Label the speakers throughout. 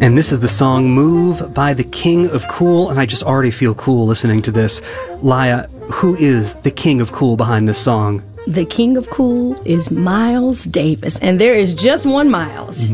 Speaker 1: And this is the song Move by the King of Cool, and I just already feel cool listening to this. Laya, who is the King of Cool behind this song?
Speaker 2: The King of Cool is Miles Davis, and there is just one Miles.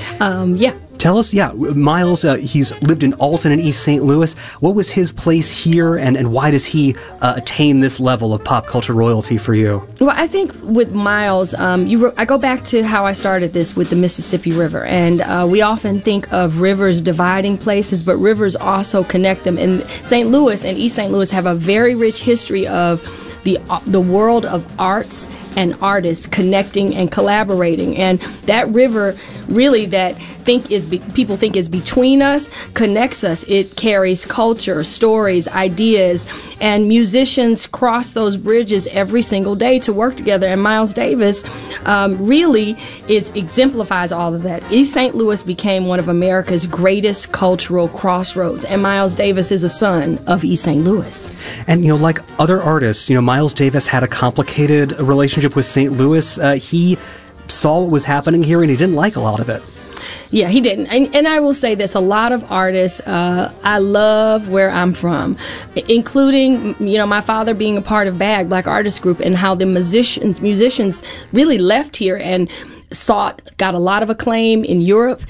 Speaker 1: Tell us, Miles, he's lived in Alton and East St. Louis. What was his place here, and why does he attain this level of pop culture royalty for you?
Speaker 2: Well, I think with Miles, I go back to how I started this with the Mississippi River, and we often think of rivers dividing places, but rivers also connect them. And St. Louis and East St. Louis have a very rich history of the world of arts and artists connecting and collaborating, and that river really that people think is between us connects us. It carries culture, stories, ideas, and musicians cross those bridges every single day to work together. And Miles Davis really exemplifies all of that. East St. Louis became one of America's greatest cultural crossroads, and Miles Davis is a son of East St. Louis.
Speaker 1: And like other artists, Miles Davis had a complicated relationship with St. Louis. He saw what was happening here, and he didn't like a lot of it.
Speaker 2: Yeah, he didn't. And I will say this, a lot of artists, I love where I'm from, including, my father being a part of BAG, Black Artists Group, and how the musicians really left here and got a lot of acclaim in Europe,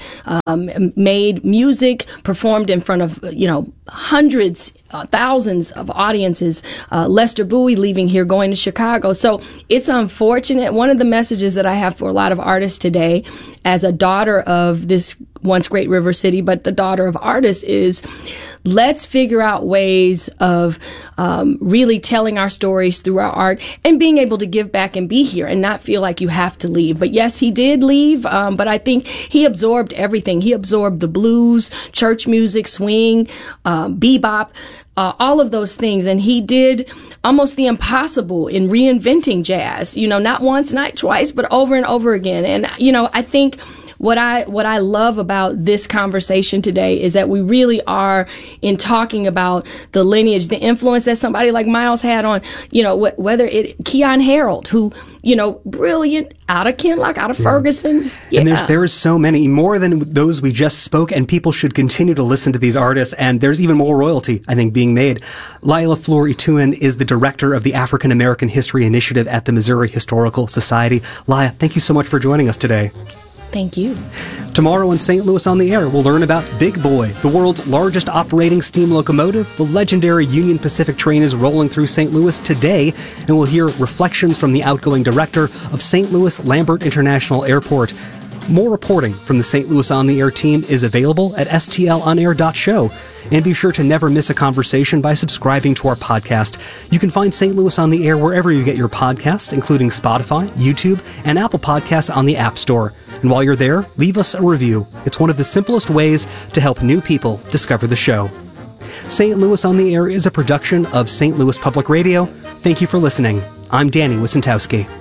Speaker 2: made music, performed in front of, hundreds, thousands of audiences. Lester Bowie leaving here, going to Chicago. So it's unfortunate. One of the messages that I have for a lot of artists today, as a daughter of this once great river city, but the daughter of artists, is let's figure out ways of really telling our stories through our art and being able to give back and be here and not feel like you have to leave. But yes, he did leave, but I think he absorbed everything. He absorbed the blues, church music, swing, bebop, all of those things. And he did almost the impossible in reinventing jazz, not once, not twice, but over and over again. And, I think what I love about this conversation today is that we really are in talking about the lineage, the influence that somebody like Miles had on, whether Keyon Harold, who, brilliant, out of Kinloch, out of Ferguson. Yeah.
Speaker 1: And there is so many more than those we just spoke, and people should continue to listen to these artists, and there's even more royalty, I think, being made. Lila Fleur-Ituin is the director of the African American History Initiative at the Missouri Historical Society. Lila, thank you so much for joining us today.
Speaker 2: Thank you.
Speaker 1: Tomorrow on St. Louis on the Air, we'll learn about Big Boy, the world's largest operating steam locomotive. The legendary Union Pacific train is rolling through St. Louis today, and we'll hear reflections from the outgoing director of St. Louis Lambert International Airport. More reporting from the St. Louis on the Air team is available at stlonair.show. And be sure to never miss a conversation by subscribing to our podcast. You can find St. Louis on the Air wherever you get your podcasts, including Spotify, YouTube, and Apple Podcasts on the App Store. And while you're there, leave us a review. It's one of the simplest ways to help new people discover the show. St. Louis on the Air is a production of St. Louis Public Radio. Thank you for listening. I'm Danny Wicentowski.